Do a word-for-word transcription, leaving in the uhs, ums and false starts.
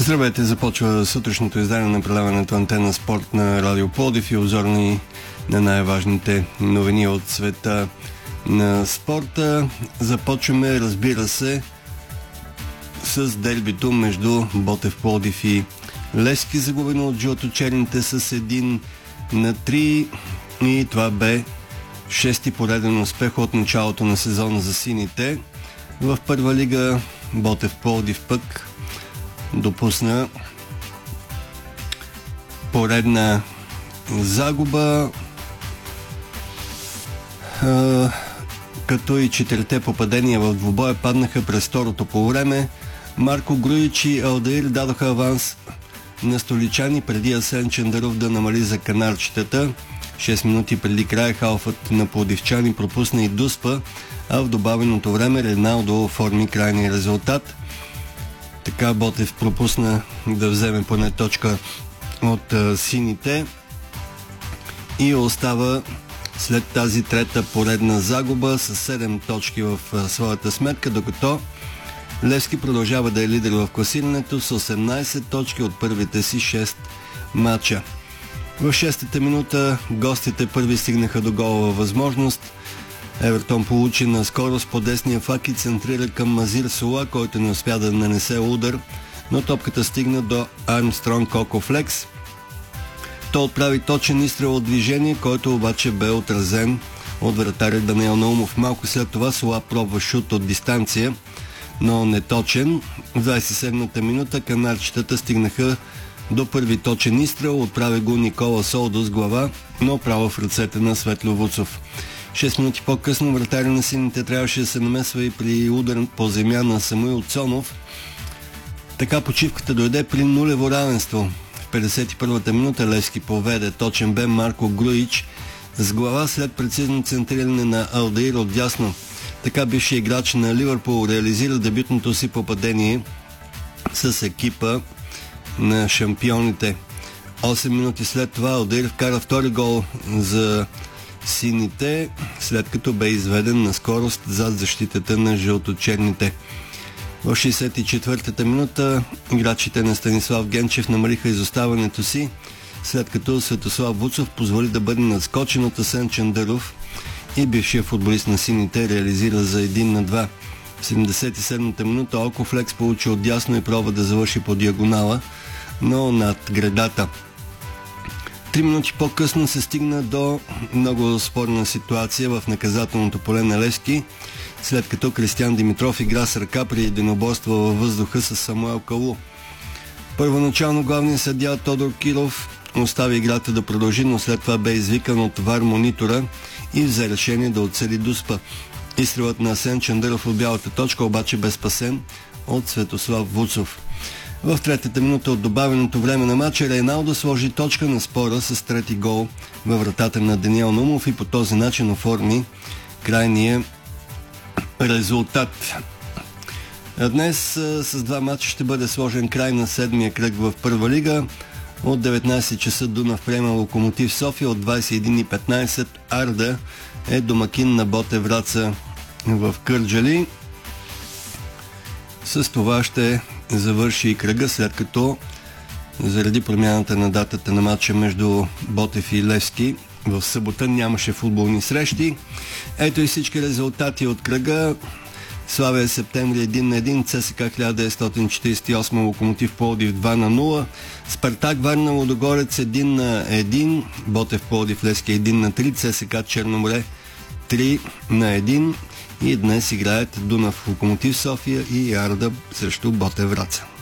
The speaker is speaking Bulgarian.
Здравейте, започва сутрешното издание на предаването Антена Спорт на Радио Пловдив и обзорни на най-важните новини от света на спорта. Започваме, разбира се, с дербито между Ботев Пловдив и Левски, загубено от жълточерните с един на три, и това бе шести пореден успех от началото на сезона за сините. В първа лига Ботев Пловдив пък допусна поредна загуба, а, като и четирите попадения в двубоя паднаха през второто полувреме. Марко Груич и Алдаир дадоха аванс на столичани преди Асен Чандаров да намали за канарчетата. шест минути преди края халфът на пловдивчани пропусна и Дуспа, а в добавеното време Реналдо оформи крайния резултат. Така Ботев пропусна да вземе поне точка от а, сините и остава след тази трета поредна загуба с седем точки в а, своята сметка, докато Левски продължава да е лидер в класирането с осемнайсет точки от първите си шест матча. В шестата минута гостите първи стигнаха до голова възможност. Евертон получи на скорост по десния фланг и центрира към Мазир Сола, който не успя да нанесе удар, но топката стигна до Армстронг Кокофлекс. Той отправи точен изстрел от движение, който обаче бе отразен от вратаря Даниел Наумов. Малко след това Сола пробва шут от дистанция, но неточен. В двайсет и седмата минута канарчетата стигнаха до първи точен изстрел, отправи го Никола Солдо с глава, но право в ръцете на Светло Вуцов. шест минути по-късно вратаря на сините трябваше да се намесва и при удар по земя на Самуил Цонов. Така почивката дойде при нулево равенство. В петдесет и първата минута Левски поведе. Точен бе Марко Груич с глава след прецизно центриране на Алдаир от дясно. Така бивши играч на Ливърпул реализира дебютното си попадение с екипа на шампионите. осем минути след това Алдаир вкара втори гол за сините, след като бе изведен на скорост зад защитата на жълточерните. В шейсет и четвъртата минута играчите на Станислав Генчев намалиха изоставането си, след като Светослав Вуцов позволи да бъде надскочен от Асен Чандаров и бившия футболист на сините реализира за един на два. В седемдесет и седмата минута Окофлекс получи отдясно и пробва да завърши по диагонала, но над гредата. Три минути по-късно се стигна до много спорна ситуация в наказателното поле на Левски, след като Кристиян Димитров игра с ръка при единоборство във въздуха с Самуел Калу. Първоначално главният съдия Тодор Киров остави играта да продължи, но след това бе извикан от вар монитора и взе решение да отсъди Дуспа. Изстрелът на Асен Чандаров от бялата точка обаче бе спасен от Светослав Вуцов. В третата минута от добавеното време на матча Реналдо сложи точка на спора с трети гол във вратата на Даниел Наумов и по този начин оформи крайния резултат. Днес с два матча ще бъде сложен край на седмия кръг в първа лига. От деветнайсет часа Дунав приема Локомотив София, от двайсет и един и петнайсет Арда е домакин на Ботев Враца в Кърджали. С това ще завърши и кръга, след като заради промяната на датата на матча между Ботев и Левски в събота нямаше футболни срещи. Ето и всички резултати от кръга. Славия Септември един на един, ЦСКА хиляда деветстотин четирийсет и осем Локомотив Пловдив два на нула, Спартак Варна Лудогорец един на един, Ботев Пловдив Левски един на три, ЦСКА Черноморе три на един и днес играят Дунав Локомотив София и Арда срещу Ботев Враца.